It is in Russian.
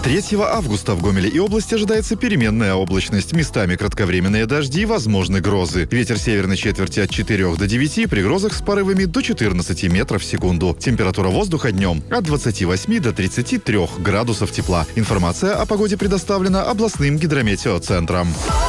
3 августа в Гомеле и области ожидается переменная облачность. Местами кратковременные дожди, возможны грозы. Ветер северной четверти от 4 до 9, при грозах с порывами до 14 метров в секунду. Температура воздуха днем от 28 до 33 градусов тепла. Информация о погоде предоставлена областным гидрометеоцентром.